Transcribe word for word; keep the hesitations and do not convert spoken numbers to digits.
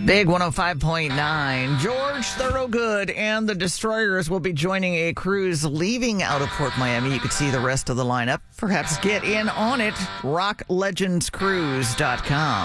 Big one oh five point nine. George Thorogood and the Destroyers will be joining a cruise leaving out of Port Miami. You can see the rest of the lineup. Perhaps get in on it. rock legends cruise dot com.